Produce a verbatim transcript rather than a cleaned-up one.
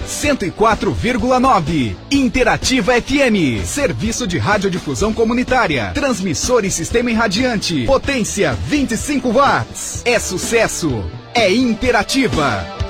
cento e quatro vírgula nove. Interativa F M. Serviço de radiodifusão comunitária. Transmissor e sistema irradiante. Potência vinte e cinco watts. É sucesso. É Interativa.